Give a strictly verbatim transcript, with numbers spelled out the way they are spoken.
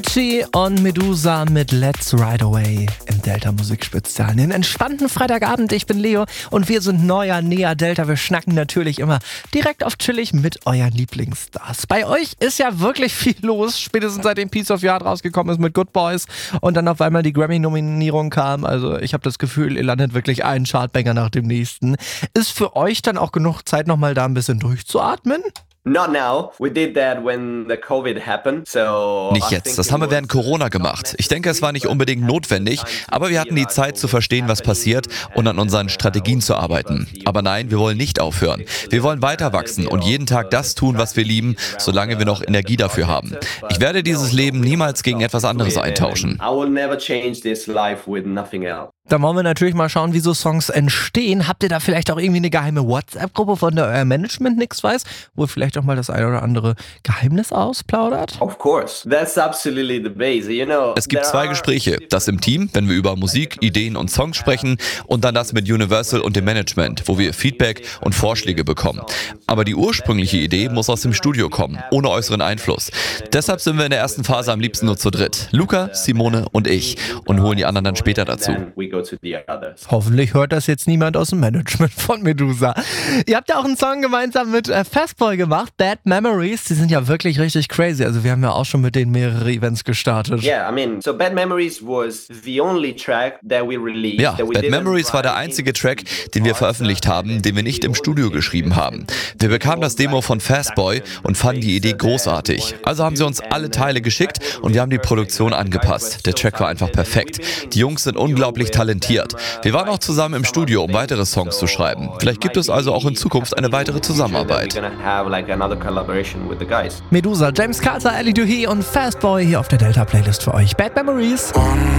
Avicii und Medusa mit Let's Ride Away im Delta Musikspezial. Einen entspannten Freitagabend, ich bin Leo und wir sind neuer Nea Delta. Wir schnacken natürlich immer direkt auf chillig mit euren Lieblingsstars. Bei euch ist ja wirklich viel los, spätestens seitdem Piece of Yard rausgekommen ist mit Good Boys und dann auf einmal die Grammy-Nominierung kam. Also ich habe das Gefühl, ihr landet wirklich einen Chartbanger nach dem nächsten. Ist für euch dann auch genug Zeit, nochmal da ein bisschen durchzuatmen? Not now. We did that when the COVID happened. So Nicht jetzt, das haben wir während Corona gemacht. Ich denke, es war nicht unbedingt notwendig, aber wir hatten die Zeit zu verstehen, was passiert und an unseren Strategien zu arbeiten. Aber nein, wir wollen nicht aufhören. Wir wollen weiter wachsen und jeden Tag das tun, was wir lieben, solange wir noch Energie dafür haben. Ich werde dieses Leben niemals gegen etwas anderes eintauschen. I will never change this life with nothing else. Da wollen wir natürlich mal schauen, wie so Songs entstehen. Habt ihr da vielleicht auch irgendwie eine geheime WhatsApp-Gruppe, von der euer Management nichts weiß, wo ihr vielleicht auch mal das eine oder andere Geheimnis ausplaudert? Of course, that's absolutely the base. You know, Es gibt zwei Gespräche. Das im Team, wenn wir über Musik, Ideen und Songs sprechen, und dann das mit Universal und dem Management, wo wir Feedback und Vorschläge bekommen. Aber die ursprüngliche Idee muss aus dem Studio kommen, ohne äußeren Einfluss. Deshalb sind wir in der ersten Phase am liebsten nur zu dritt. Luca, Simone und ich, und holen die anderen dann später dazu. Hoffentlich hört das jetzt niemand aus dem Management von Medusa. Ihr habt ja auch einen Song gemeinsam mit äh, Fastboy gemacht, Bad Memories. Die sind ja wirklich richtig crazy. Also wir haben ja auch schon mit denen mehrere Events gestartet. Yeah, I mean, so Bad Memories was the only track that we released. Ja, Bad Memories war der einzige Track, den wir veröffentlicht haben, den wir nicht im Studio geschrieben haben. Wir bekamen das Demo von Fastboy und fanden die Idee großartig. Also haben sie uns alle Teile geschickt und wir haben die Produktion angepasst. Der Track war einfach perfekt. Die Jungs sind unglaublich talentiert. Wir waren auch zusammen im Studio, um weitere Songs zu schreiben. Vielleicht gibt es also auch in Zukunft eine weitere Zusammenarbeit. Medusa, James Carter, Ellie Duhé und Fastboy hier auf der Delta-Playlist für euch. Bad Memories.